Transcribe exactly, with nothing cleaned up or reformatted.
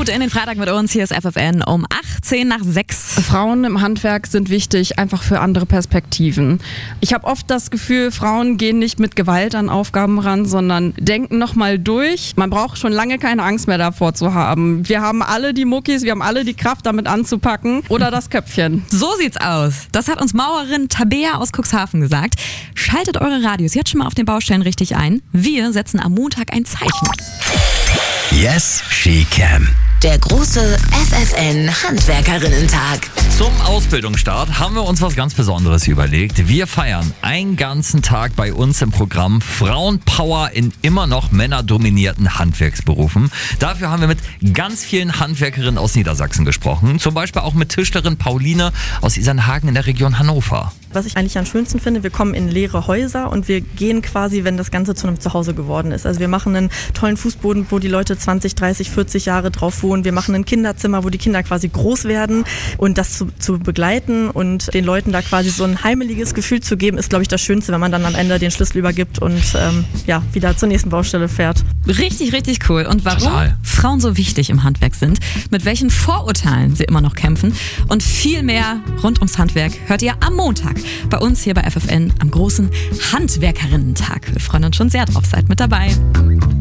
gut in den Freitag mit uns. Hier ist F F N um achtzehn nach sechs. Frauen im Handwerk sind wichtig, einfach für andere Perspektiven. Ich habe oft das Gefühl, Frauen gehen nicht mit Gewalt an Aufgaben ran, sondern denken nochmal durch. Man braucht schon lange keine Angst mehr davor zu haben. Wir haben alle die Muckis, wir haben alle die Kraft, damit anzupacken oder das Köpfchen. So sieht's aus. Das hat uns Maurerin Tabea aus Cuxhaven gesagt. Schaltet eure Radios jetzt schon mal auf den Baustellen richtig ein. Wir setzen am Montag ein Zeichen. Yes, she can. Der große F F N Handwerkerinnen-Tag. Zum Ausbildungsstart haben wir uns was ganz Besonderes überlegt. Wir feiern einen ganzen Tag bei uns im Programm Frauenpower in immer noch männerdominierten Handwerksberufen. Dafür haben wir mit ganz vielen Handwerkerinnen aus Niedersachsen gesprochen. Zum Beispiel auch mit Tischlerin Pauline aus Isernhagen in der Region Hannover. Was ich eigentlich am schönsten finde, wir kommen in leere Häuser und wir gehen quasi, wenn das Ganze zu einem Zuhause geworden ist. Also wir machen einen tollen Fußboden, wo die Leute zwanzig, dreißig, vierzig Jahre drauf wohnen. Wir machen ein Kinderzimmer, wo die Kinder quasi groß werden, und das zu, zu begleiten und den Leuten da quasi so ein heimeliges Gefühl zu geben, ist, glaube ich, das Schönste, wenn man dann am Ende den Schlüssel übergibt und ähm, ja, wieder zur nächsten Baustelle fährt. Richtig, richtig cool. Und warum Total. Frauen so wichtig im Handwerk sind, mit welchen Vorurteilen sie immer noch kämpfen und viel mehr rund ums Handwerk hört ihr am Montag bei uns hier bei F F N am großen Handwerkerinnen-Tag. Wir freuen uns schon sehr drauf. Seid mit dabei.